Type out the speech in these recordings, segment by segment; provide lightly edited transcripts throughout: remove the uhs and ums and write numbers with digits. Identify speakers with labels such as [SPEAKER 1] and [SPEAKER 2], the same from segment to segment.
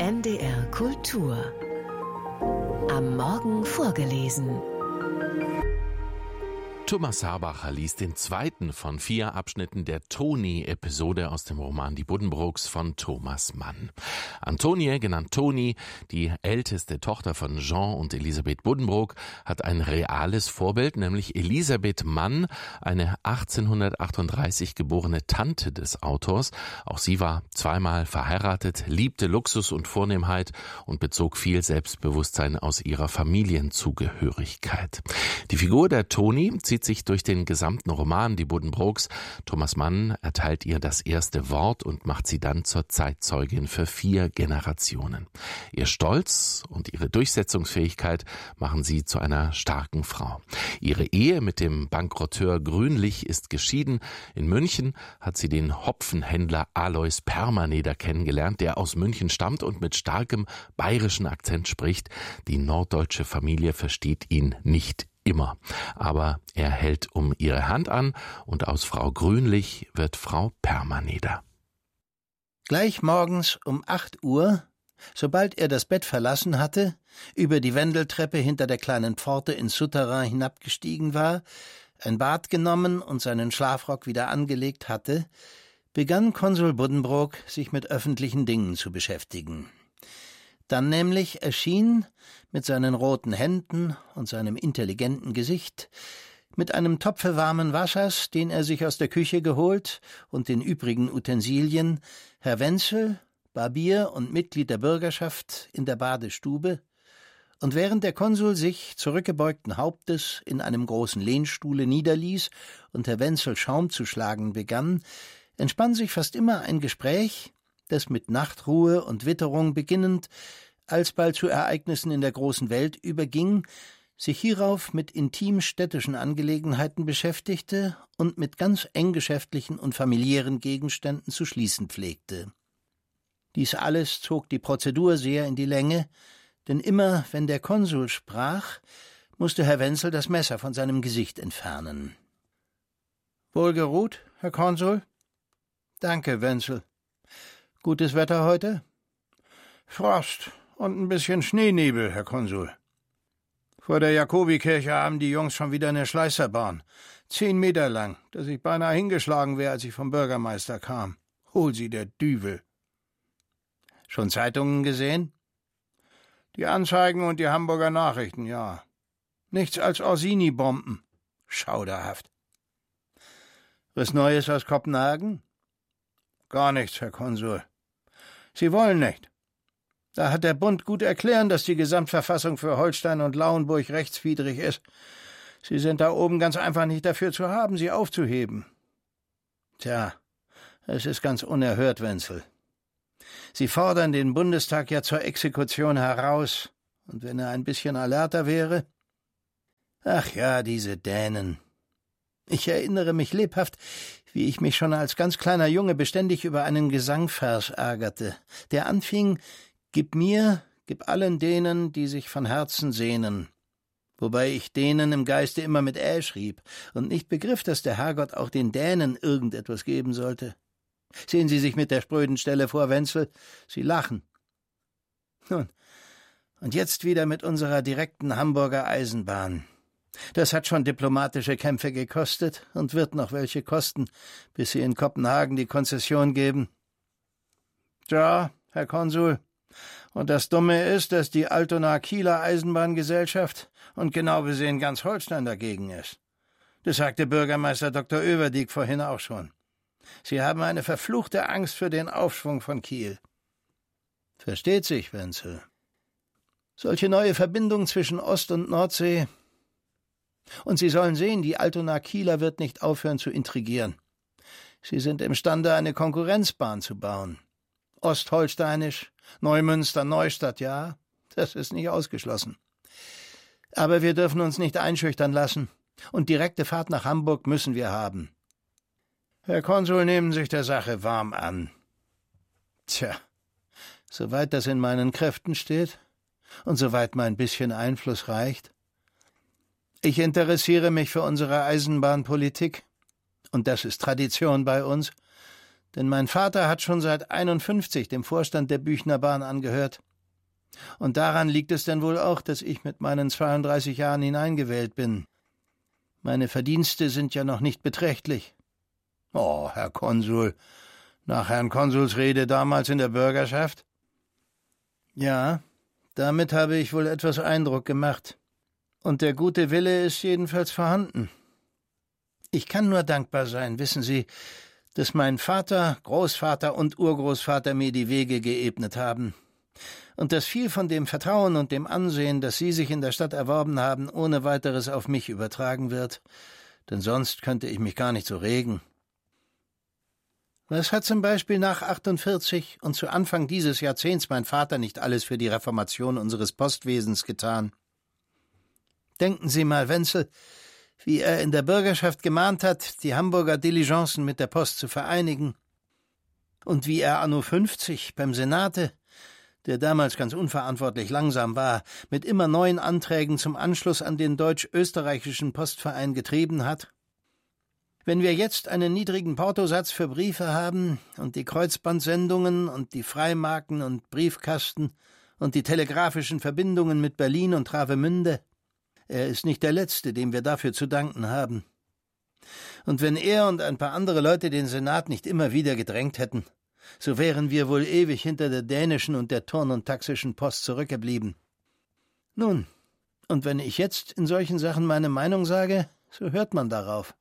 [SPEAKER 1] NDR Kultur. Am Morgen vorgelesen.
[SPEAKER 2] Thomas Habacher liest den zweiten von 4 Abschnitten der Toni-Episode aus dem Roman Die Buddenbrooks von Thomas Mann. Antonie, genannt Toni, die älteste Tochter von Jean und Elisabeth Buddenbrook, hat ein reales Vorbild, nämlich Elisabeth Mann, eine 1838 geborene Tante des Autors. Auch sie war zweimal verheiratet, liebte Luxus und Vornehmheit und bezog viel Selbstbewusstsein aus ihrer Familienzugehörigkeit. Die Figur der Toni zieht sich durch den gesamten Roman Die Buddenbrooks. Thomas Mann erteilt ihr das erste Wort und macht sie dann zur Zeitzeugin für 4 Generationen. Ihr Stolz und ihre Durchsetzungsfähigkeit machen sie zu einer starken Frau. Ihre Ehe mit dem Bankrotteur Grünlich ist geschieden. In München hat sie den Hopfenhändler Alois Permaneder kennengelernt, der aus München stammt und mit starkem bayerischen Akzent spricht. Die norddeutsche Familie versteht ihn nicht immer. Aber er hält um ihre Hand an und aus Frau Grünlich wird Frau Permaneder.
[SPEAKER 3] Gleich morgens um 8 Uhr, sobald er das Bett verlassen hatte, über die Wendeltreppe hinter der kleinen Pforte ins Souterrain hinabgestiegen war, ein Bad genommen und seinen Schlafrock wieder angelegt hatte, begann Konsul Buddenbrook, sich mit öffentlichen Dingen zu beschäftigen. Dann nämlich erschien mit seinen roten Händen und seinem intelligenten Gesicht, mit einem Topfe warmen Wassers, den er sich aus der Küche geholt, und den übrigen Utensilien, Herr Wenzel, Barbier und Mitglied der Bürgerschaft, in der Badestube, und während der Konsul sich zurückgebeugten Hauptes in einem großen Lehnstuhle niederließ und Herr Wenzel Schaum zu schlagen begann, entspann sich fast immer ein Gespräch, das mit Nachtruhe und Witterung beginnend, alsbald zu Ereignissen in der großen Welt überging, sich hierauf mit intim städtischen Angelegenheiten beschäftigte und mit ganz eng geschäftlichen und familiären Gegenständen zu schließen pflegte. Dies alles zog die Prozedur sehr in die Länge, denn immer, wenn der Konsul sprach, musste Herr Wenzel das Messer von seinem Gesicht entfernen. »Wohlgeruht, Herr Konsul?« »Danke, Wenzel. Gutes Wetter heute?« »Frost und ein bisschen Schneenebel, Herr Konsul. Vor der Jakobikirche haben die Jungs schon wieder eine Schleißerbahn. 10 Meter lang, dass ich beinahe hingeschlagen wäre, als ich vom Bürgermeister kam. Hol sie der Düvel.« »Schon Zeitungen gesehen?« »Die Anzeigen und die Hamburger Nachrichten, ja. Nichts als Orsini-Bomben. Schauderhaft.« »Was Neues aus Kopenhagen?« »Gar nichts, Herr Konsul. Sie wollen nicht. Da hat der Bund gut erklären, dass die Gesamtverfassung für Holstein und Lauenburg rechtswidrig ist. Sie sind da oben ganz einfach nicht dafür zu haben, sie aufzuheben.« »Tja, es ist ganz unerhört, Wenzel. Sie fordern den Bundestag ja zur Exekution heraus. Und wenn er ein bisschen alerter wäre? Ach ja, diese Dänen. Ich erinnere mich lebhaft, wie ich mich schon als ganz kleiner Junge beständig über einen Gesangvers ärgerte, der anfing: »Gib mir, gib allen denen, die sich von Herzen sehnen«, wobei ich denen im Geiste immer mit Ä schrieb und nicht begriff, dass der Herrgott auch den Dänen irgendetwas geben sollte. Sehen Sie sich mit der spröden Stelle vor, Wenzel, Sie lachen. Nun, und jetzt wieder mit unserer direkten Hamburger Eisenbahn. Das hat schon diplomatische Kämpfe gekostet und wird noch welche kosten, bis Sie in Kopenhagen die Konzession geben. Ja, Herr Konsul, und das Dumme ist, dass die Altona-Kieler Eisenbahngesellschaft und genau besehen ganz Holstein dagegen ist. Das sagte Bürgermeister Dr. Oeverdiek vorhin auch schon. Sie haben eine verfluchte Angst für den Aufschwung von Kiel. Versteht sich, Wenzel. Solche neue Verbindungen zwischen Ost- und Nordsee. Und Sie sollen sehen, die Altona-Kieler wird nicht aufhören zu intrigieren. Sie sind imstande, eine Konkurrenzbahn zu bauen. Ostholsteinisch, Neumünster, Neustadt, ja, das ist nicht ausgeschlossen. Aber wir dürfen uns nicht einschüchtern lassen. Und direkte Fahrt nach Hamburg müssen wir haben. Herr Konsul, nehmen sich der Sache warm an. Tja, soweit das in meinen Kräften steht und soweit mein bisschen Einfluss reicht. Ich interessiere mich für unsere Eisenbahnpolitik, und das ist Tradition bei uns, Denn mein Vater hat schon seit 51 dem Vorstand der Büchner Bahn angehört. Und daran liegt es denn wohl auch, dass ich mit meinen 32 Jahren hineingewählt bin. Meine Verdienste sind ja noch nicht beträchtlich. Oh, Herr Konsul, nach Herrn Konsuls Rede damals in der Bürgerschaft? Ja, damit habe ich wohl etwas Eindruck gemacht. Und der gute Wille ist jedenfalls vorhanden. Ich kann nur dankbar sein, wissen Sie, dass mein Vater, Großvater und Urgroßvater mir die Wege geebnet haben. Und dass viel von dem Vertrauen und dem Ansehen, das Sie sich in der Stadt erworben haben, ohne weiteres auf mich übertragen wird. Denn sonst könnte ich mich gar nicht so regen. Was hat zum Beispiel nach 48 und zu Anfang dieses Jahrzehnts mein Vater nicht alles für die Reformation unseres Postwesens getan? Denken Sie mal, Wenzel, wie er in der Bürgerschaft gemahnt hat, die Hamburger Diligencen mit der Post zu vereinigen. Und wie er anno 50 beim Senate, der damals ganz unverantwortlich langsam war, mit immer neuen Anträgen zum Anschluss an den deutsch-österreichischen Postverein getrieben hat. Wenn wir jetzt einen niedrigen Portosatz für Briefe haben und die Kreuzbandsendungen und die Freimarken und Briefkasten und die telegrafischen Verbindungen mit Berlin und Travemünde, er ist nicht der Letzte, dem wir dafür zu danken haben. Und wenn er und ein paar andere Leute den Senat nicht immer wieder gedrängt hätten, so wären wir wohl ewig hinter der dänischen und der Turn- und Taxischen Post zurückgeblieben. Nun, und wenn ich jetzt in solchen Sachen meine Meinung sage, so hört man darauf.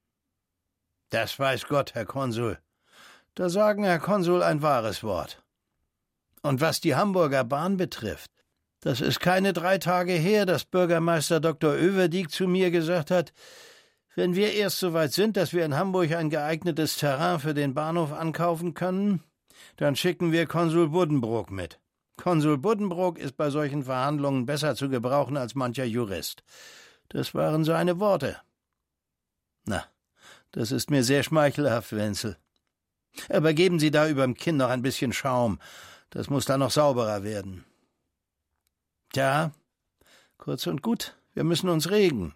[SPEAKER 3] Das weiß Gott, Herr Konsul. Da sagen Herr Konsul ein wahres Wort. Und was die Hamburger Bahn betrifft, das ist keine 3 Tage her, dass Bürgermeister Dr. Överdiek zu mir gesagt hat, wenn wir erst so weit sind, dass wir in Hamburg ein geeignetes Terrain für den Bahnhof ankaufen können, dann schicken wir Konsul Buddenbrook mit. Konsul Buddenbrook ist bei solchen Verhandlungen besser zu gebrauchen als mancher Jurist. Das waren seine Worte. Na, das ist mir sehr schmeichelhaft, Wenzel. Aber geben Sie da überm Kinn noch ein bisschen Schaum. Das muss dann noch sauberer werden. Tja, kurz und gut, wir müssen uns regen.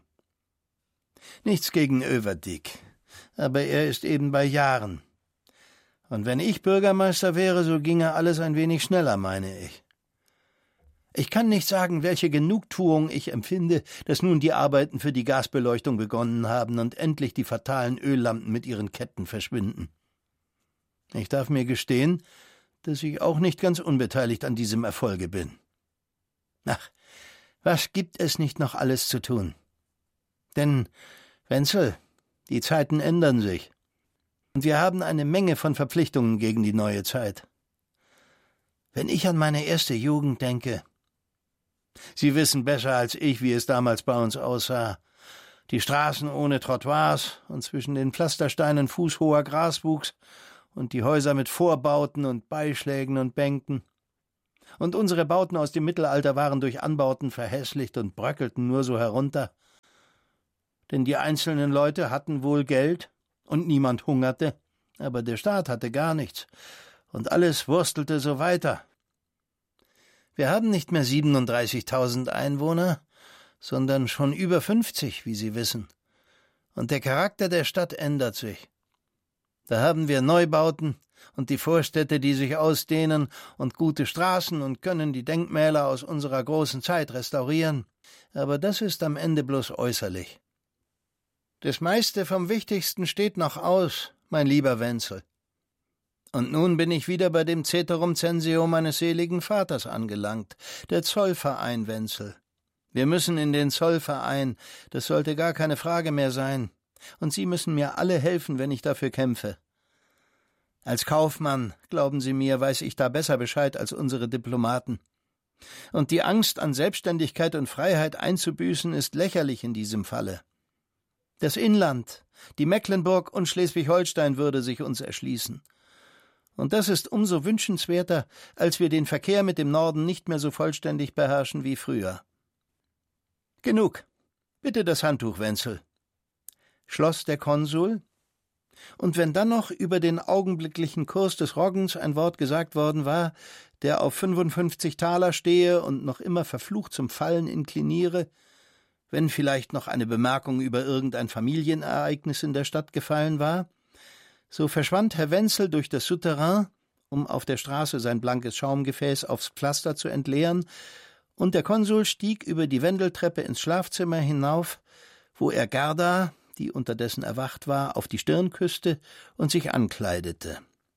[SPEAKER 3] Nichts gegen Överdiek, aber er ist eben bei Jahren. Und wenn ich Bürgermeister wäre, so ginge alles ein wenig schneller, meine ich. Ich kann nicht sagen, welche Genugtuung ich empfinde, dass nun die Arbeiten für die Gasbeleuchtung begonnen haben und endlich die fatalen Öllampen mit ihren Ketten verschwinden. Ich darf mir gestehen, dass ich auch nicht ganz unbeteiligt an diesem Erfolge bin. Ach, was gibt es nicht noch alles zu tun? Denn, Wenzel, die Zeiten ändern sich. Und wir haben eine Menge von Verpflichtungen gegen die neue Zeit. Wenn ich an meine erste Jugend denke, Sie wissen besser als ich, wie es damals bei uns aussah. Die Straßen ohne Trottoirs und zwischen den Pflastersteinen fußhoher Graswuchs und die Häuser mit Vorbauten und Beischlägen und Bänken. Und unsere Bauten aus dem Mittelalter waren durch Anbauten verhässlicht und bröckelten nur so herunter. Denn die einzelnen Leute hatten wohl Geld und niemand hungerte, aber der Staat hatte gar nichts und alles wurstelte so weiter. Wir haben nicht mehr 37.000 Einwohner, sondern schon über 50, wie Sie wissen. Und der Charakter der Stadt ändert sich. Da haben wir Neubauten und die Vorstädte, die sich ausdehnen, und gute Straßen und können die Denkmäler aus unserer großen Zeit restaurieren. Aber das ist am Ende bloß äußerlich. Das meiste vom Wichtigsten steht noch aus, mein lieber Wenzel. Und nun bin ich wieder bei dem Ceterum Censeo meines seligen Vaters angelangt, der Zollverein, Wenzel. Wir müssen in den Zollverein, das sollte gar keine Frage mehr sein. Und Sie müssen mir alle helfen, wenn ich dafür kämpfe. Als Kaufmann, glauben Sie mir, weiß ich da besser Bescheid als unsere Diplomaten. Und die Angst, an Selbstständigkeit und Freiheit einzubüßen, ist lächerlich in diesem Falle. Das Inland, die Mecklenburg und Schleswig-Holstein würde sich uns erschließen. Und das ist umso wünschenswerter, als wir den Verkehr mit dem Norden nicht mehr so vollständig beherrschen wie früher. Genug. Bitte das Handtuch, Wenzel. Schloss der Konsul. Und wenn dann noch über den augenblicklichen Kurs des Roggens ein Wort gesagt worden war, der auf 55 Taler stehe und noch immer verflucht zum Fallen inkliniere, wenn vielleicht noch eine Bemerkung über irgendein Familienereignis in der Stadt gefallen war, So verschwand Herr Wenzel durch das Souterrain, um auf der Straße sein blankes Schaumgefäß aufs Pflaster zu entleeren, und der Konsul stieg über die Wendeltreppe ins Schlafzimmer hinauf, wo er Gerda, die unterdessen erwacht war, auf die Stirn küsste und sich ankleidete.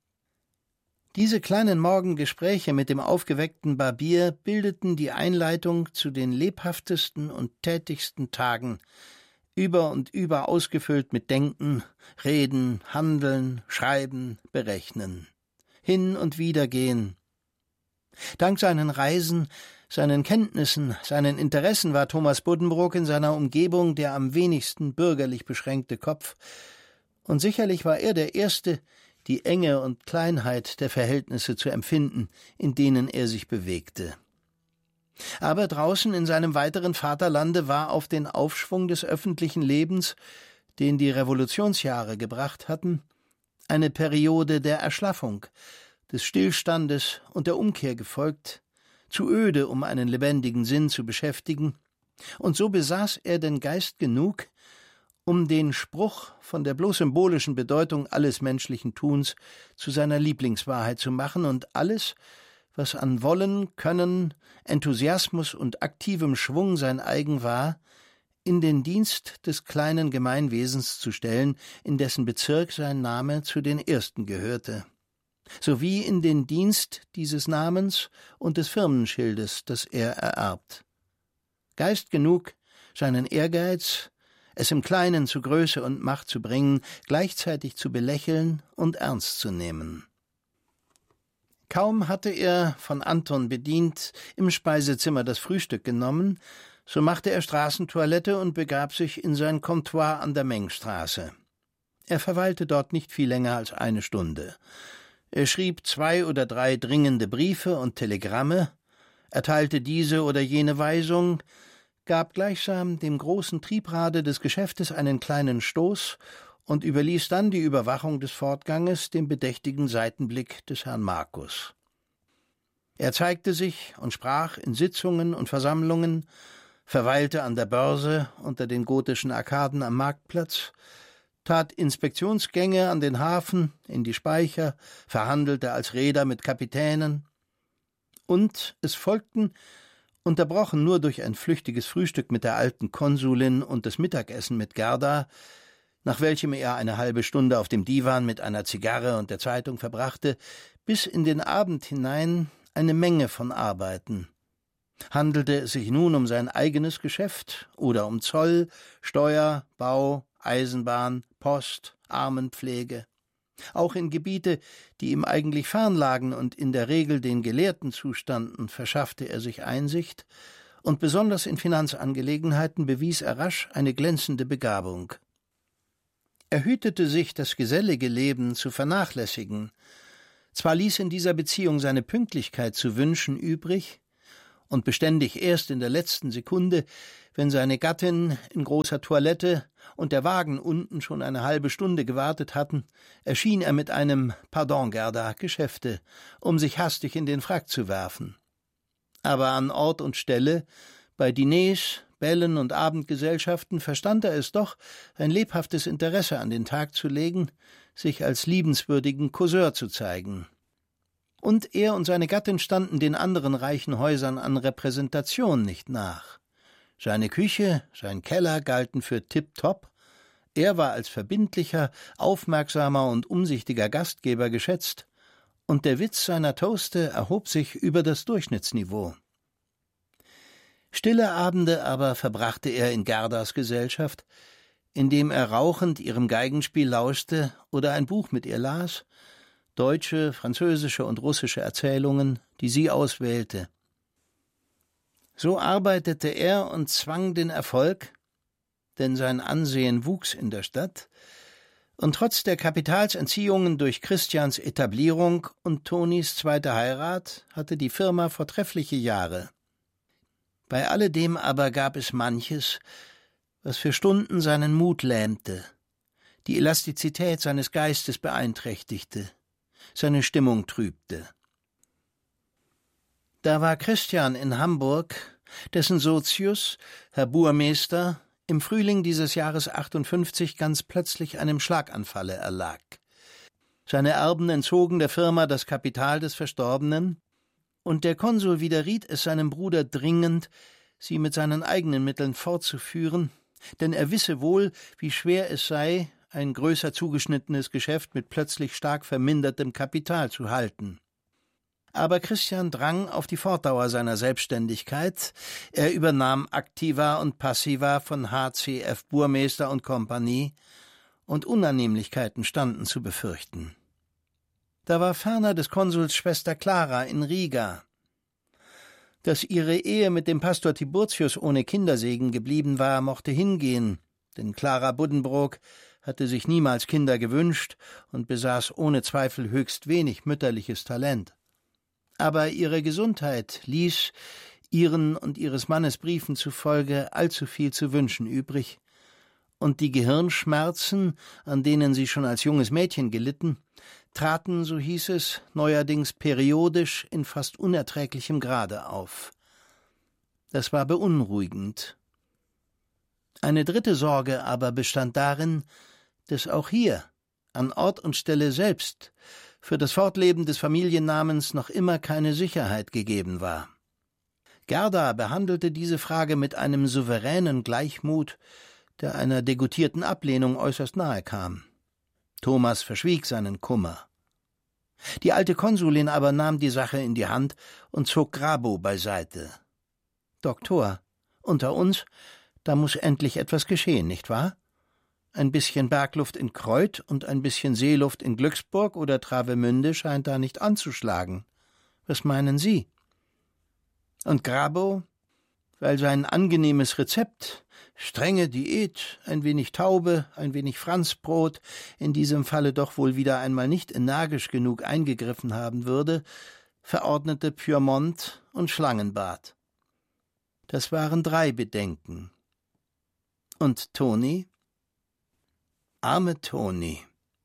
[SPEAKER 3] Diese kleinen Morgengespräche mit dem aufgeweckten Barbier bildeten die Einleitung zu den lebhaftesten und tätigsten Tagen, über und über ausgefüllt mit Denken, Reden, Handeln, Schreiben, Berechnen, hin und wieder gehen. Dank seinen Reisen, seinen Kenntnissen, seinen Interessen war Thomas Buddenbrook in seiner Umgebung der am wenigsten bürgerlich beschränkte Kopf, und sicherlich war er der Erste, die Enge und Kleinheit der Verhältnisse zu empfinden, in denen er sich bewegte. Aber draußen in seinem weiteren Vaterlande war auf den Aufschwung des öffentlichen Lebens, den die Revolutionsjahre gebracht hatten, eine Periode der Erschlaffung, des Stillstandes und der Umkehr gefolgt, zu öde, um einen lebendigen Sinn zu beschäftigen, und so besaß er den Geist genug, um den Spruch von der bloß symbolischen Bedeutung alles menschlichen Tuns zu seiner Lieblingswahrheit zu machen und alles, was an Wollen, Können, Enthusiasmus und aktivem Schwung sein eigen war, in den Dienst des kleinen Gemeinwesens zu stellen, in dessen Bezirk sein Name zu den ersten gehörte, sowie in den Dienst dieses Namens und des Firmenschildes, das er ererbt. Geist genug, seinen Ehrgeiz, es im Kleinen zu Größe und Macht zu bringen, gleichzeitig zu belächeln und ernst zu nehmen. Kaum hatte er, von Anton bedient, im Speisezimmer das Frühstück genommen, so machte er Straßentoilette und begab sich in sein Comptoir an der Mengstraße. Er verweilte dort nicht viel länger als eine Stunde. Er schrieb 2 oder 3 dringende Briefe und Telegramme, erteilte diese oder jene Weisung, gab gleichsam dem großen Triebrade des Geschäftes einen kleinen Stoß und überließ dann die Überwachung des Fortganges dem bedächtigen Seitenblick des Herrn Markus. Er zeigte sich und sprach in Sitzungen und Versammlungen, verweilte an der Börse unter den gotischen Arkaden am Marktplatz, tat Inspektionsgänge an den Hafen, in die Speicher, verhandelte als Reeder mit Kapitänen, und es folgten, unterbrochen nur durch ein flüchtiges Frühstück mit der alten Konsulin und das Mittagessen mit Gerda, nach welchem er eine halbe Stunde auf dem Divan mit einer Zigarre und der Zeitung verbrachte, bis in den Abend hinein eine Menge von Arbeiten. Handelte es sich nun um sein eigenes Geschäft oder um Zoll, Steuer, Bau, Eisenbahn, Post, Armenpflege. Auch in Gebiete, die ihm eigentlich fern lagen und in der Regel den Gelehrten zustanden, verschaffte er sich Einsicht, und besonders in Finanzangelegenheiten bewies er rasch eine glänzende Begabung. Er hütete sich, das gesellige Leben zu vernachlässigen. Zwar ließ in dieser Beziehung seine Pünktlichkeit zu wünschen übrig, und beständig erst in der letzten Sekunde, wenn seine Gattin in großer Toilette und der Wagen unten schon eine halbe Stunde gewartet hatten, erschien er mit einem »Pardon, Gerda, Geschäfte«, um sich hastig in den Frack zu werfen. Aber an Ort und Stelle, bei Diners, Bällen und Abendgesellschaften verstand er es doch, ein lebhaftes Interesse an den Tag zu legen, sich als liebenswürdigen Causeur zu zeigen. Und er und seine Gattin standen den anderen reichen Häusern an Repräsentation nicht nach. Seine Küche, sein Keller galten für tipptopp, er war als verbindlicher, aufmerksamer und umsichtiger Gastgeber geschätzt, und der Witz seiner Toaste erhob sich über das Durchschnittsniveau. Stille Abende aber verbrachte er in Gerdas Gesellschaft, indem er rauchend ihrem Geigenspiel lauschte oder ein Buch mit ihr las, deutsche, französische und russische Erzählungen, die sie auswählte. So arbeitete er und zwang den Erfolg, denn sein Ansehen wuchs in der Stadt, und trotz der Kapitalsentziehungen durch Christians Etablierung und Tonis zweite Heirat hatte die Firma vortreffliche Jahre. Bei alledem aber gab es manches, was für Stunden seinen Mut lähmte, die Elastizität seines Geistes beeinträchtigte, seine Stimmung trübte. Da war Christian in Hamburg, dessen Sozius, Herr Burmeister, im Frühling dieses Jahres 58 ganz plötzlich einem Schlaganfalle erlag. Seine Erben entzogen der Firma das Kapital des Verstorbenen, und der Konsul widerriet es seinem Bruder dringend, sie mit seinen eigenen Mitteln fortzuführen, denn er wisse wohl, wie schwer es sei, ein größer zugeschnittenes Geschäft mit plötzlich stark vermindertem Kapital zu halten. Aber Christian drang auf die Fortdauer seiner Selbstständigkeit. Er übernahm Aktiva und Passiva von H.C.F. Burmester und Kompanie, und Unannehmlichkeiten standen zu befürchten. Da war ferner des Konsuls Schwester Clara in Riga. Dass ihre Ehe mit dem Pastor Tiburtius ohne Kindersegen geblieben war, mochte hingehen, denn Clara Buddenbrook hatte sich niemals Kinder gewünscht und besaß ohne Zweifel höchst wenig mütterliches Talent. Aber ihre Gesundheit ließ, ihren und ihres Mannes Briefen zufolge, allzu viel zu wünschen übrig, und die Gehirnschmerzen, an denen sie schon als junges Mädchen gelitten, traten, so hieß es, neuerdings periodisch in fast unerträglichem Grade auf. Das war beunruhigend. Eine dritte Sorge aber bestand darin, dass auch hier, an Ort und Stelle selbst, für das Fortleben des Familiennamens noch immer keine Sicherheit gegeben war. Gerda behandelte diese Frage mit einem souveränen Gleichmut, der einer degutierten Ablehnung äußerst nahe kam. Thomas verschwieg seinen Kummer. Die alte Konsulin aber nahm die Sache in die Hand und zog Grabo beiseite. »Doktor, unter uns, da muß endlich etwas geschehen, nicht wahr? Ein bisschen Bergluft in Kreuth und ein bisschen Seeluft in Glücksburg oder Travemünde scheint da nicht anzuschlagen. Was meinen Sie?« Und Grabo, weil sein angenehmes Rezept, strenge Diät, ein wenig Taube, ein wenig Franzbrot, in diesem Falle doch wohl wieder einmal nicht energisch genug eingegriffen haben würde, verordnete Pyrmont und Schlangenbad. Das waren 3 Bedenken. Und Toni? Arme Toni.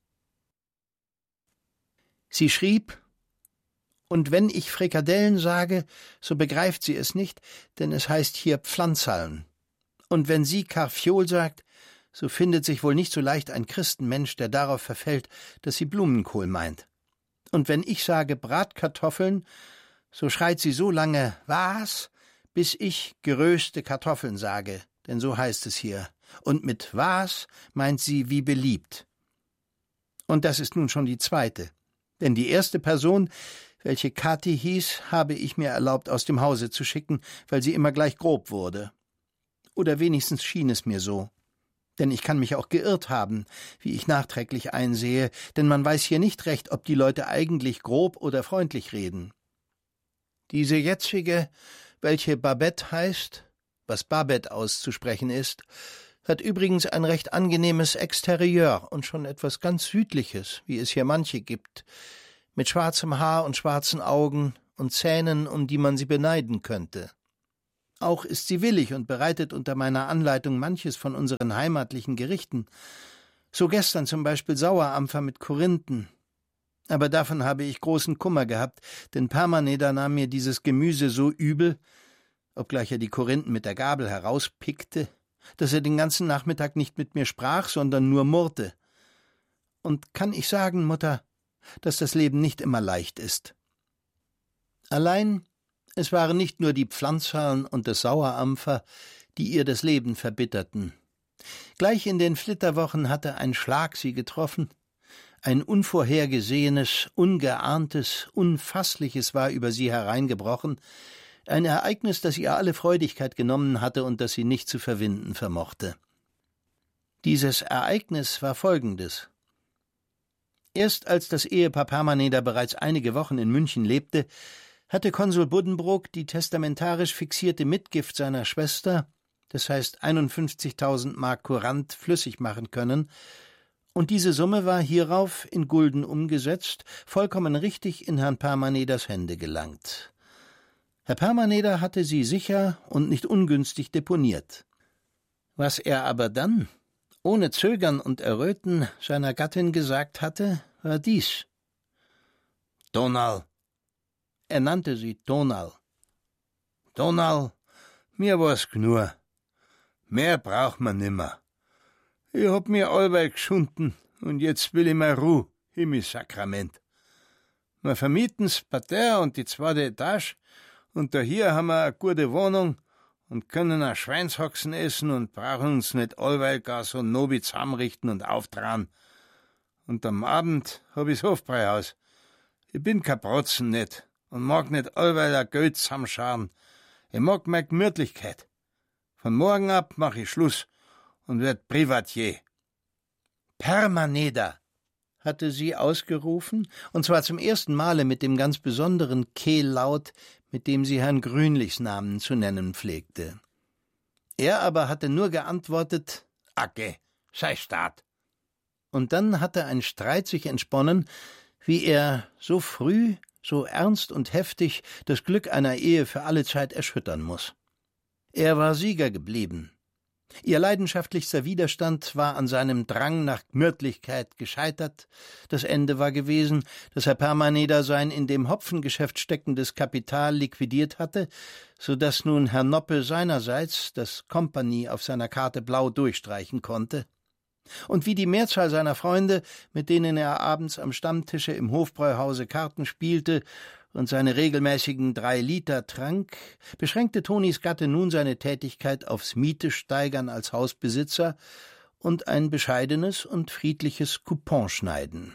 [SPEAKER 3] Sie schrieb: »Und wenn ich Frikadellen sage, so begreift sie es nicht, denn es heißt hier Pflanzerln. Und wenn sie Karfiol sagt, so findet sich wohl nicht so leicht ein Christenmensch, der darauf verfällt, dass sie Blumenkohl meint. Und wenn ich sage Bratkartoffeln, so schreit sie so lange »Was?«, bis ich geröste Kartoffeln sage, denn so heißt es hier. Und mit »was« meint sie wie beliebt. Und das ist nun schon die zweite, denn die erste Person, welche Kathi hieß, habe ich mir erlaubt, aus dem Hause zu schicken, weil sie immer gleich grob wurde. Oder wenigstens schien es mir so. Denn ich kann mich auch geirrt haben, wie ich nachträglich einsehe, denn man weiß hier nicht recht, ob die Leute eigentlich grob oder freundlich reden. Diese jetzige, welche Babette heißt, was Babette auszusprechen ist, hat übrigens ein recht angenehmes Exterieur und schon etwas ganz Südliches, wie es hier manche gibt, mit schwarzem Haar und schwarzen Augen und Zähnen, um die man sie beneiden könnte. Auch ist sie willig und bereitet unter meiner Anleitung manches von unseren heimatlichen Gerichten. So gestern zum Beispiel Sauerampfer mit Korinthen. Aber davon habe ich großen Kummer gehabt, denn Parmaneder nahm mir dieses Gemüse so übel, obgleich er die Korinthen mit der Gabel herauspickte, dass er den ganzen Nachmittag nicht mit mir sprach, sondern nur murrte. Und kann ich sagen, Mutter, dass das Leben nicht immer leicht ist. Allein, es waren nicht nur die Pflanzerln und das Sauerampfer, die ihr das Leben verbitterten. Gleich in den Flitterwochen hatte ein Schlag sie getroffen. Ein unvorhergesehenes, ungeahntes, Unfassliches war über sie hereingebrochen, ein Ereignis, das ihr alle Freudigkeit genommen hatte und das sie nicht zu verwinden vermochte. Dieses Ereignis war folgendes. Erst als das Ehepaar Parmaneder bereits einige Wochen in München lebte, hatte Konsul Buddenbrook die testamentarisch fixierte Mitgift seiner Schwester, das heißt 51.000 Mark Courant, flüssig machen können, und diese Summe war hierauf in Gulden umgesetzt, vollkommen richtig in Herrn Parmaneders Hände gelangt. Herr Parmaneder hatte sie sicher und nicht ungünstig deponiert. Was er aber dann, ohne Zögern und Erröten, seiner Gattin gesagt hatte, war dies: »Donal«, er nannte sie Donal, »Donal, mir war's gnur. Mehr braucht man nimmer. Ich hab mir allweil geschunden und jetzt will ich mir Ruh Himmelssakrament. Wir vermieten's Parterre und die zweite Etage, und da hier haben wir eine gute Wohnung und können auch Schweinshaxen essen und brauchen uns nicht allweil gar so nobi zusammenrichten und auftragen. Und am Abend hab ich's Hofbräuhaus. Ich bin kein Protzen nicht und mag nicht allweil ein Geld zusammenscharen. Ich mag meine Gemütlichkeit. Von morgen ab mach ich Schluss und werd Privatier. Permaneder, hatte sie ausgerufen, und zwar zum ersten Male mit dem ganz besonderen Kehllaut, mit dem sie Herrn Grünlichs Namen zu nennen pflegte. Er aber hatte nur geantwortet, »Acke, sei Staat.« Und dann hatte ein Streit sich entsponnen, wie er so früh, so ernst und heftig das Glück einer Ehe für alle Zeit erschüttern muß. Er war Sieger geblieben. Ihr leidenschaftlichster Widerstand war an seinem Drang nach Gemütlichkeit gescheitert. Das Ende war gewesen, dass Herr Permaneder sein in dem Hopfengeschäft steckendes Kapital liquidiert hatte, so dass nun Herr Noppe seinerseits das Kompanie auf seiner Karte blau durchstreichen konnte. Und wie die Mehrzahl seiner Freunde, mit denen er abends am Stammtische im Hofbräuhause Karten spielte und seine regelmäßigen 3 Liter trank, beschränkte Tonis Gatte nun seine Tätigkeit aufs Mietesteigern als Hausbesitzer und ein bescheidenes und friedliches Couponschneiden.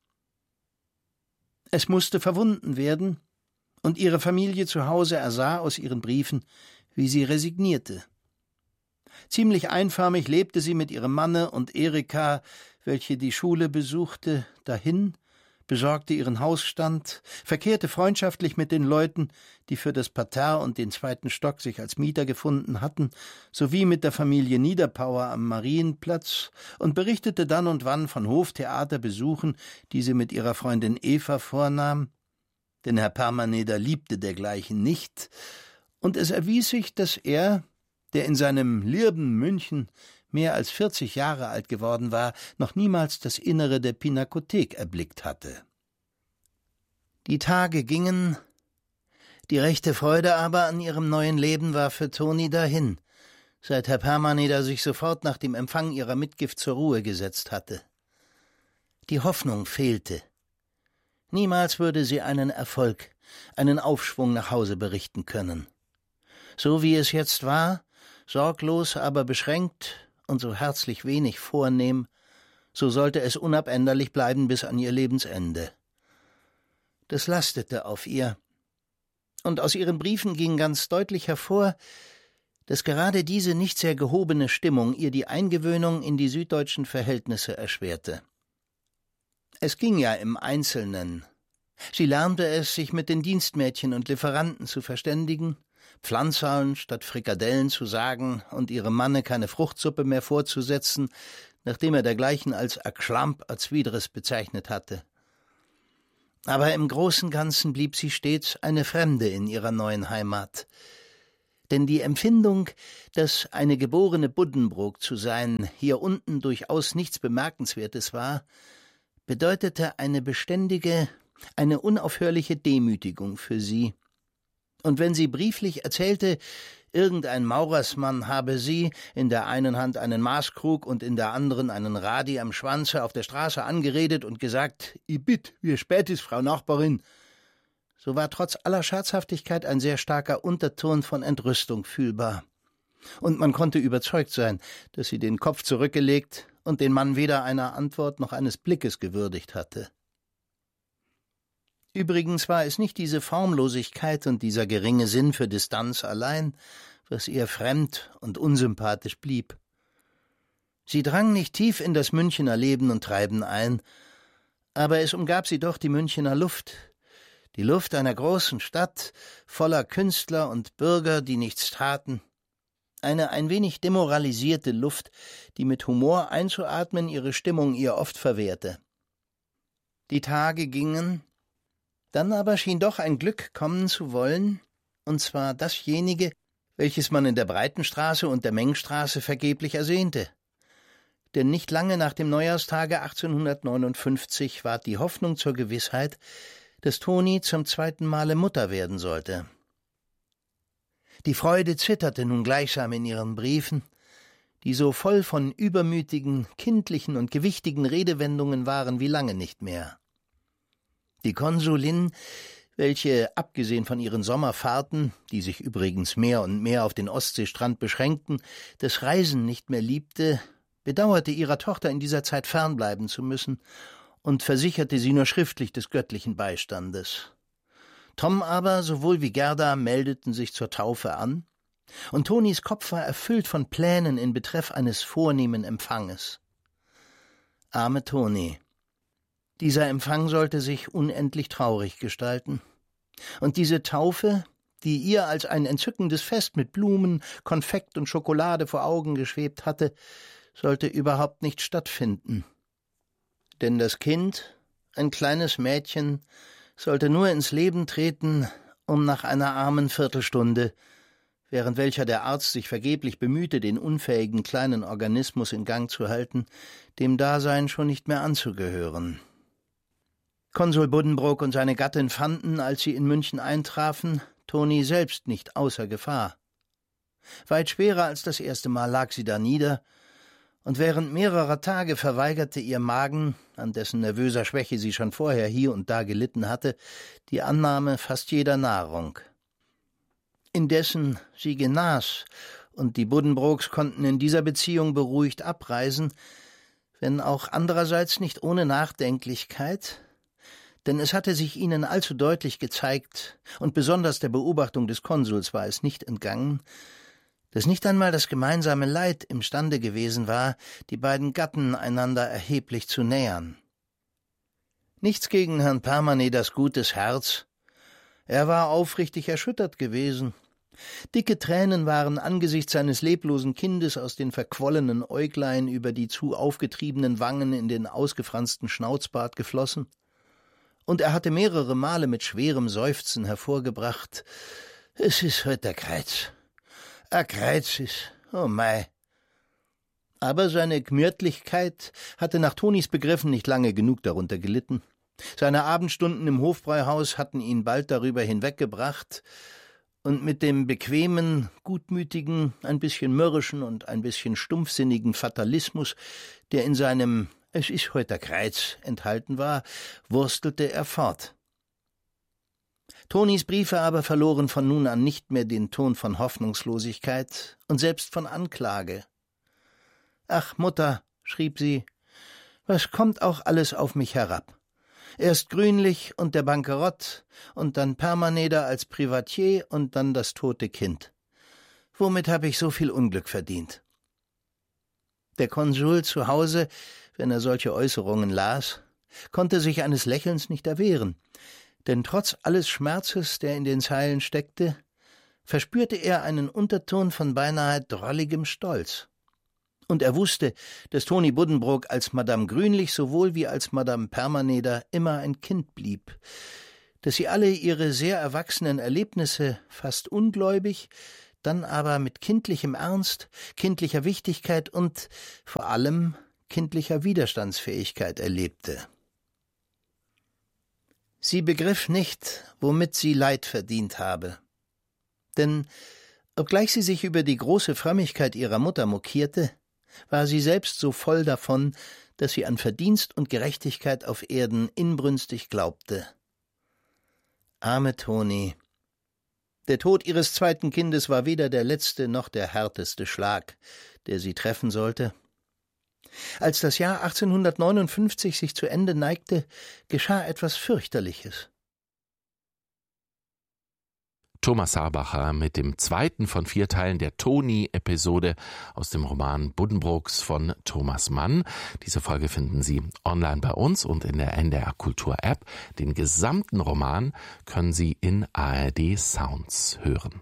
[SPEAKER 3] Es musste verwunden werden, und ihre Familie zu Hause ersah aus ihren Briefen, wie sie resignierte. Ziemlich einförmig lebte sie mit ihrem Manne und Erika, welche die Schule besuchte, dahin, besorgte ihren Hausstand, verkehrte freundschaftlich mit den Leuten, die für das Parterre und den 2. Stock sich als Mieter gefunden hatten, sowie mit der Familie Niederpauer am Marienplatz und berichtete dann und wann von Hoftheaterbesuchen, die sie mit ihrer Freundin Eva vornahm, denn Herr Permaneder liebte dergleichen nicht, und es erwies sich, dass er, der in seinem lieben München mehr als 40 Jahre alt geworden war, noch niemals das Innere der Pinakothek erblickt hatte. Die Tage gingen, die rechte Freude aber an ihrem neuen Leben war für Toni dahin, seit Herr Permaneder sich sofort nach dem Empfang ihrer Mitgift zur Ruhe gesetzt hatte. Die Hoffnung fehlte. Niemals würde sie einen Erfolg, einen Aufschwung nach Hause berichten können. So wie es jetzt war, sorglos, aber beschränkt und so herzlich wenig vornehm, so sollte es unabänderlich bleiben bis an ihr Lebensende. Das lastete auf ihr, und aus ihren Briefen ging ganz deutlich hervor, dass gerade diese nicht sehr gehobene Stimmung ihr die Eingewöhnung in die süddeutschen Verhältnisse erschwerte. Es ging ja im Einzelnen. Sie lernte es, sich mit den Dienstmädchen und Lieferanten zu verständigen, Pflanzerln statt Frikadellen zu sagen und ihrem Manne keine Fruchtsuppe mehr vorzusetzen, nachdem er dergleichen als a Schlamp als Widres bezeichnet hatte. Aber im großen Ganzen blieb sie stets eine Fremde in ihrer neuen Heimat. Denn die Empfindung, dass eine geborene Buddenbrook zu sein hier unten durchaus nichts Bemerkenswertes war, bedeutete eine beständige, eine unaufhörliche Demütigung für sie. Und wenn sie brieflich erzählte, irgendein Maurersmann habe sie, in der einen Hand einen Maßkrug und in der anderen einen Radi am Schwanze, auf der Straße angeredet und gesagt, »I bitt, wie spät ist, Frau Nachbarin?« so war trotz aller Scherzhaftigkeit ein sehr starker Unterton von Entrüstung fühlbar. Und man konnte überzeugt sein, dass sie den Kopf zurückgelegt und den Mann weder einer Antwort noch eines Blickes gewürdigt hatte. Übrigens war es nicht diese Formlosigkeit und dieser geringe Sinn für Distanz allein, was ihr fremd und unsympathisch blieb. Sie drang nicht tief in das Münchener Leben und Treiben ein, aber es umgab sie doch die Münchener Luft, die Luft einer großen Stadt, voller Künstler und Bürger, die nichts taten, eine ein wenig demoralisierte Luft, die mit Humor einzuatmen ihre Stimmung ihr oft verwehrte. Die Tage gingen, dann aber schien doch ein Glück kommen zu wollen, und zwar dasjenige, welches man in der Breitenstraße und der Mengstraße vergeblich ersehnte. Denn nicht lange nach dem Neujahrstage 1859 ward die Hoffnung zur Gewissheit, dass Toni zum 2. Male Mutter werden sollte. Die Freude zitterte nun gleichsam in ihren Briefen, die so voll von übermütigen, kindlichen und gewichtigen Redewendungen waren wie lange nicht mehr. Die Konsulin, welche, abgesehen von ihren Sommerfahrten, die sich übrigens mehr und mehr auf den Ostseestrand beschränkten, das Reisen nicht mehr liebte, bedauerte, ihrer Tochter in dieser Zeit fernbleiben zu müssen und versicherte sie nur schriftlich des göttlichen Beistandes. Tom aber, sowohl wie Gerda, meldeten sich zur Taufe an, und Tonis Kopf war erfüllt von Plänen in Betreff eines vornehmen Empfanges. Arme Toni. Dieser Empfang sollte sich unendlich traurig gestalten. Und diese Taufe, die ihr als ein entzückendes Fest mit Blumen, Konfekt und Schokolade vor Augen geschwebt hatte, sollte überhaupt nicht stattfinden. Denn das Kind, ein kleines Mädchen, sollte nur ins Leben treten, um nach einer armen Viertelstunde, während welcher der Arzt sich vergeblich bemühte, den unfähigen kleinen Organismus in Gang zu halten, dem Dasein schon nicht mehr anzugehören. Konsul Buddenbrook und seine Gattin fanden, als sie in München eintrafen, Toni selbst nicht außer Gefahr. Weit schwerer als das erste Mal lag sie da nieder, und während mehrerer Tage verweigerte ihr Magen, an dessen nervöser Schwäche sie schon vorher hier und da gelitten hatte, die Annahme fast jeder Nahrung. Indessen sie genas, und die Buddenbrooks konnten in dieser Beziehung beruhigt abreisen, wenn auch andererseits nicht ohne Nachdenklichkeit, denn es hatte sich ihnen allzu deutlich gezeigt, und besonders der Beobachtung des Konsuls war es nicht entgangen, dass nicht einmal das gemeinsame Leid imstande gewesen war, die beiden Gatten einander erheblich zu nähern. Nichts gegen Herrn Permaneders gutes Herz. Er war aufrichtig erschüttert gewesen. Dicke Tränen waren angesichts seines leblosen Kindes aus den verquollenen Äuglein über die zu aufgetriebenen Wangen in den ausgefransten Schnauzbart geflossen, und er hatte mehrere Male mit schwerem Seufzen hervorgebracht: »Es ist heut der Kreuz. A Kreuz ist, oh mei.« Aber seine Gmürtlichkeit hatte nach Tonis Begriffen nicht lange genug darunter gelitten. Seine Abendstunden im Hofbräuhaus hatten ihn bald darüber hinweggebracht, und mit dem bequemen, gutmütigen, ein bisschen mürrischen und ein bisschen stumpfsinnigen Fatalismus, der in seinem »Es ist heut der Kreuz« enthalten war, wurstelte er fort. Tonis Briefe aber verloren von nun an nicht mehr den Ton von Hoffnungslosigkeit und selbst von Anklage. »Ach, Mutter«, schrieb sie, »was kommt auch alles auf mich herab? Erst Grünlich und der Bankerott und dann Permaneder als Privatier und dann das tote Kind. Womit habe ich so viel Unglück verdient?« Der Konsul zu Hause, wenn er solche Äußerungen las, konnte sich eines Lächelns nicht erwehren, denn trotz alles Schmerzes, der in den Zeilen steckte, verspürte er einen Unterton von beinahe drolligem Stolz. Und er wusste, dass Toni Buddenbrook als Madame Grünlich sowohl wie als Madame Permaneder immer ein Kind blieb, dass sie alle ihre sehr erwachsenen Erlebnisse fast ungläubig, dann aber mit kindlichem Ernst, kindlicher Wichtigkeit und vor allem kindlicher Widerstandsfähigkeit erlebte. Sie begriff nicht, womit sie Leid verdient habe. Denn, obgleich sie sich über die große Frömmigkeit ihrer Mutter mokierte, war sie selbst so voll davon, dass sie an Verdienst und Gerechtigkeit auf Erden inbrünstig glaubte. Arme Toni. Der Tod ihres zweiten Kindes war weder der letzte noch der härteste Schlag, der sie treffen sollte. Als das Jahr 1859 sich zu Ende neigte, geschah etwas Fürchterliches.
[SPEAKER 2] Thomas Saarbacher mit dem zweiten von 4 Teilen der Toni-Episode aus dem Roman Buddenbrooks von Thomas Mann. Diese Folge finden Sie online bei uns und in der NDR Kultur App. Den gesamten Roman können Sie in ARD Sounds hören.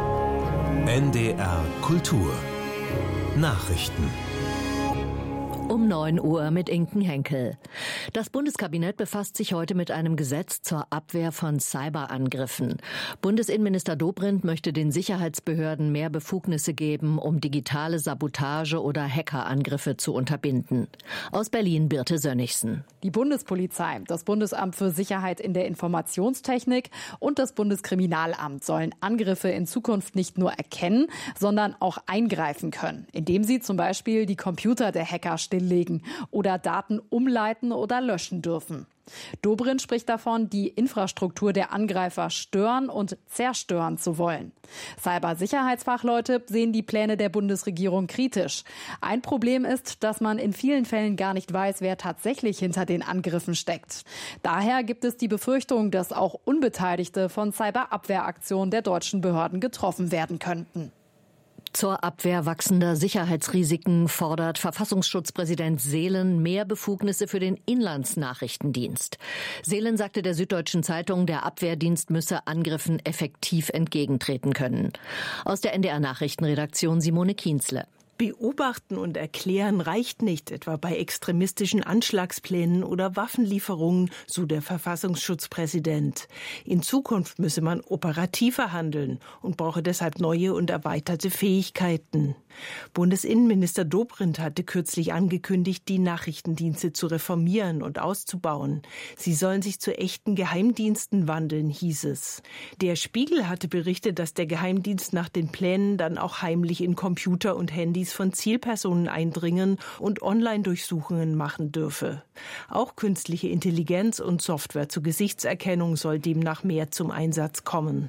[SPEAKER 4] NDR Kultur Nachrichten.
[SPEAKER 1] Um 9 Uhr mit Inken Henkel. Das Bundeskabinett befasst sich heute mit einem Gesetz zur Abwehr von Cyberangriffen. Bundesinnenminister Dobrindt möchte den Sicherheitsbehörden mehr Befugnisse geben, um digitale Sabotage oder Hackerangriffe zu unterbinden. Aus Berlin Birte Sönnigsen.
[SPEAKER 4] Die Bundespolizei, das Bundesamt für Sicherheit in der Informationstechnik und das Bundeskriminalamt sollen Angriffe in Zukunft nicht nur erkennen, sondern auch eingreifen können, indem sie zum Beispiel die Computer der Hacker stilllegen oder Daten umleiten oder löschen dürfen. Dobrindt spricht davon, die Infrastruktur der Angreifer stören und zerstören zu wollen. Cybersicherheitsfachleute sehen die Pläne der Bundesregierung kritisch. Ein Problem ist, dass man in vielen Fällen gar nicht weiß, wer tatsächlich hinter den Angriffen steckt. Daher gibt es die Befürchtung, dass auch Unbeteiligte von Cyberabwehraktionen der deutschen Behörden getroffen werden könnten.
[SPEAKER 1] Zur Abwehr wachsender Sicherheitsrisiken fordert Verfassungsschutzpräsident Seelen mehr Befugnisse für den Inlandsnachrichtendienst. Seelen sagte der Süddeutschen Zeitung, der Abwehrdienst müsse Angriffen effektiv entgegentreten können. Aus der NDR-Nachrichtenredaktion Simone Kienzle.
[SPEAKER 5] Beobachten und erklären reicht nicht, etwa bei extremistischen Anschlagsplänen oder Waffenlieferungen, so der Verfassungsschutzpräsident. In Zukunft müsse man operativer handeln und brauche deshalb neue und erweiterte Fähigkeiten. Bundesinnenminister Dobrindt hatte kürzlich angekündigt, die Nachrichtendienste zu reformieren und auszubauen. Sie sollen sich zu echten Geheimdiensten wandeln, hieß es. Der Spiegel hatte berichtet, dass der Geheimdienst nach den Plänen dann auch heimlich in Computer und Handys von Zielpersonen eindringen und Online-Durchsuchungen machen dürfe. Auch künstliche Intelligenz und Software zur Gesichtserkennung soll demnach mehr zum Einsatz kommen.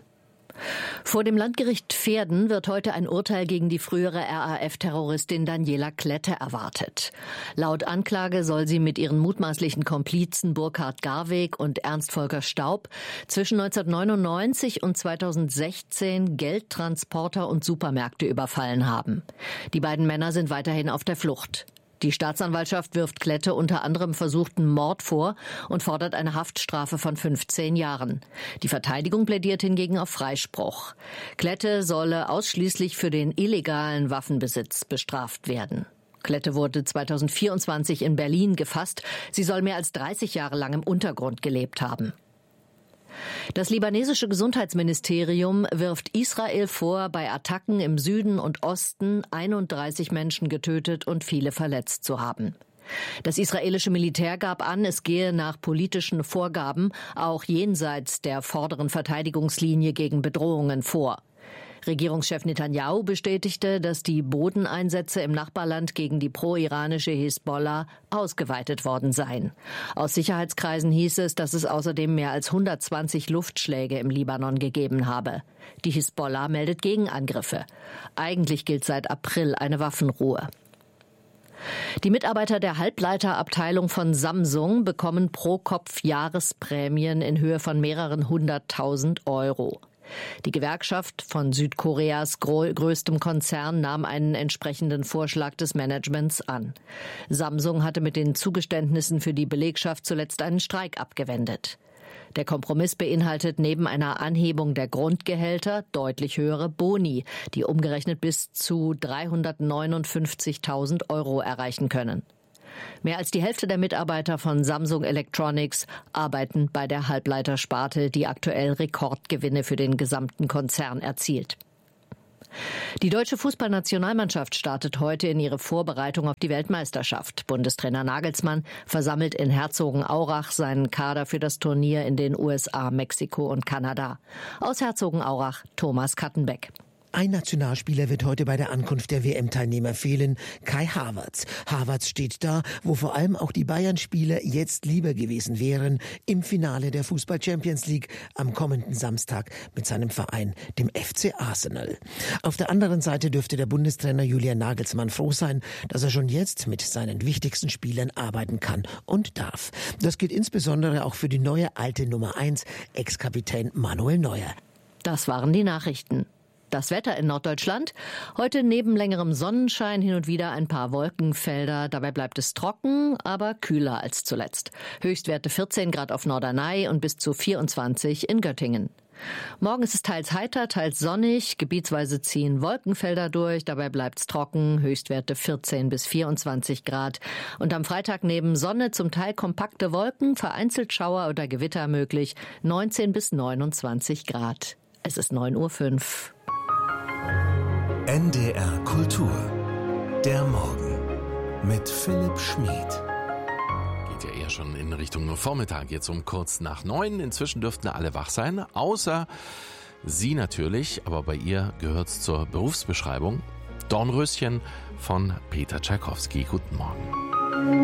[SPEAKER 1] Vor dem Landgericht Verden wird heute ein Urteil gegen die frühere RAF-Terroristin Daniela Klette erwartet. Laut Anklage soll sie mit ihren mutmaßlichen Komplizen Burkhard Garweg und Ernst Volker Staub zwischen 1999 und 2016 Geldtransporter und Supermärkte überfallen haben. Die beiden Männer sind weiterhin auf der Flucht. Die Staatsanwaltschaft wirft Klette unter anderem versuchten Mord vor und fordert eine Haftstrafe von 15 Jahren. Die Verteidigung plädiert hingegen auf Freispruch. Klette solle ausschließlich für den illegalen Waffenbesitz bestraft werden. Klette wurde 2024 in Berlin gefasst. Sie soll mehr als 30 Jahre lang im Untergrund gelebt haben. Das libanesische Gesundheitsministerium wirft Israel vor, bei Attacken im Süden und Osten 31 Menschen getötet und viele verletzt zu haben. Das israelische Militär gab an, es gehe nach politischen Vorgaben auch jenseits der vorderen Verteidigungslinie gegen Bedrohungen vor. Regierungschef Netanyahu bestätigte, dass die Bodeneinsätze im Nachbarland gegen die pro-iranische Hisbollah ausgeweitet worden seien. Aus Sicherheitskreisen hieß es, dass es außerdem mehr als 120 Luftschläge im Libanon gegeben habe. Die Hisbollah meldet Gegenangriffe. Eigentlich gilt seit April eine Waffenruhe. Die Mitarbeiter der Halbleiterabteilung von Samsung bekommen pro Kopf Jahresprämien in Höhe von mehreren 100.000 €. Die Gewerkschaft von Südkoreas größtem Konzern nahm einen entsprechenden Vorschlag des Managements an. Samsung hatte mit den Zugeständnissen für die Belegschaft zuletzt einen Streik abgewendet. Der Kompromiss beinhaltet neben einer Anhebung der Grundgehälter deutlich höhere Boni, die umgerechnet bis zu 359.000 € erreichen können. Mehr als die Hälfte der Mitarbeiter von Samsung Electronics arbeiten bei der Halbleitersparte, die aktuell Rekordgewinne für den gesamten Konzern erzielt. Die deutsche Fußballnationalmannschaft startet heute in ihre Vorbereitung auf die Weltmeisterschaft. Bundestrainer Nagelsmann versammelt in Herzogenaurach seinen Kader für das Turnier in den USA, Mexiko und Kanada. Aus Herzogenaurach Thomas Kattenbeck.
[SPEAKER 6] Ein Nationalspieler wird heute bei der Ankunft der WM-Teilnehmer fehlen, Kai Havertz. Havertz steht da, wo vor allem auch die Bayern-Spieler jetzt lieber gewesen wären, im Finale der Fußball-Champions League am kommenden Samstag mit seinem Verein, dem FC Arsenal. Auf der anderen Seite dürfte der Bundestrainer Julian Nagelsmann froh sein, dass er schon jetzt mit seinen wichtigsten Spielern arbeiten kann und darf. Das gilt insbesondere auch für die neue alte Nummer 1, Ex-Kapitän Manuel Neuer.
[SPEAKER 1] Das waren die Nachrichten. Das Wetter in Norddeutschland. Heute neben längerem Sonnenschein hin und wieder ein paar Wolkenfelder. Dabei bleibt es trocken, aber kühler als zuletzt. Höchstwerte 14 Grad auf Norderney und bis zu 24 in Göttingen. Morgen ist es teils heiter, teils sonnig. Gebietsweise ziehen Wolkenfelder durch. Dabei bleibt's trocken. Höchstwerte 14 bis 24 Grad. Und am Freitag neben Sonne zum Teil kompakte Wolken, vereinzelt Schauer oder Gewitter möglich. 19 bis 29 Grad. Es ist 9:05 Uhr.
[SPEAKER 7] NDR Kultur. Der Morgen mit Philipp Schmid.
[SPEAKER 2] Geht ja eher schon in Richtung Vormittag, jetzt um kurz nach 9. Inzwischen dürften alle wach sein, außer Sie natürlich, aber bei ihr gehört's zur Berufsbeschreibung. Dornröschen von Peter Tschaikowski. Guten Morgen.